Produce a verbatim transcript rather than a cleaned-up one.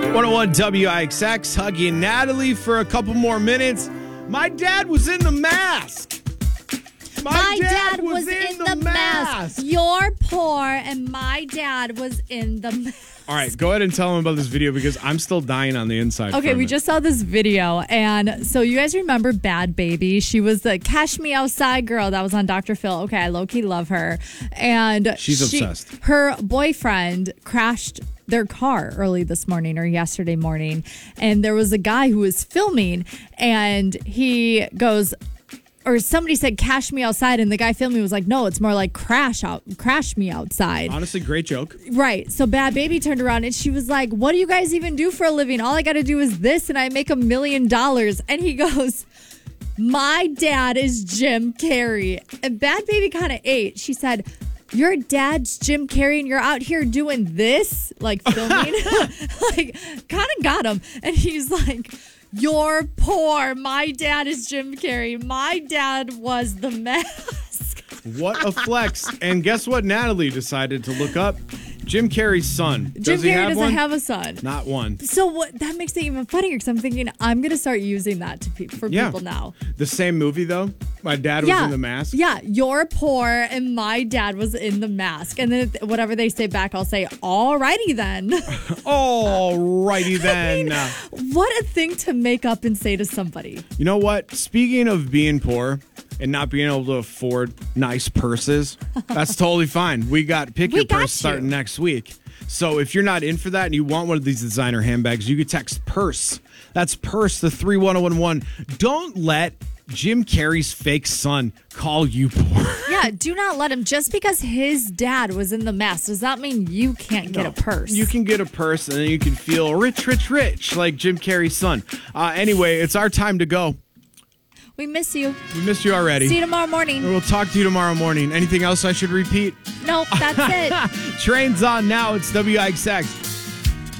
one oh one W I X X, Huggy and Natalie for a couple more minutes. My dad was in The Mask. My, my dad, dad was, was in, in the, the mask. mask. You're poor, and my dad was in the mask. All right, go ahead and tell him about this video because I'm still dying on the inside. Okay, from we it. just saw this video, and so you guys remember Bad Baby? She was the Cash Me Outside girl that was on Doctor Phil. Okay, I low-key love her. And She's she, obsessed. Her boyfriend crashed their car early this morning or yesterday morning, and there was a guy who was filming, and he goes... Or somebody said, cash me outside. And the guy filming was like, no, it's more like crash out, crash me outside. Honestly, great joke. Right. So Bad Baby turned around and she was like, what do you guys even do for a living? All I got to do is this and I make a million dollars. And he goes, my dad is Jim Carrey. And Bad Baby kind of ate. She said, your dad's Jim Carrey and you're out here doing this? Like filming? Like, kind of got him. And he's like... You're poor. My dad is Jim Carrey. My dad was The Mask. What a flex. And guess what Natalie decided to look up? Jim Carrey's son. Jim Does he Carrey have doesn't one? have a son. Not one. So what? That makes it even funnier because I'm thinking I'm going to start using that to pe- for Yeah. people now. The same movie, though? My dad was yeah. in The Mask? Yeah. You're poor and my dad was in The Mask. And then if, whatever they say back, I'll say, alrighty then. Alrighty then. I mean, what a thing to make up and say to somebody. You know what? Speaking of being poor and not being able to afford nice purses, that's totally fine. We got Pick We Your got Purse starting you. next week. So if you're not in for that and you want one of these designer handbags, you could text PURSE. That's PURSE to three one oh one one. Don't let Jim Carrey's fake son call you poor. Yeah, do not let him. Just because his dad was in The Mask does not mean you can't get No. a purse. You can get a purse and then you can feel rich, rich, rich like Jim Carrey's son. Uh, anyway, it's our time to go. We miss you. We missed you already. See you tomorrow morning. We'll talk to you tomorrow morning. Anything else I should repeat? Nope, that's it. Train's on now. It's W I X X.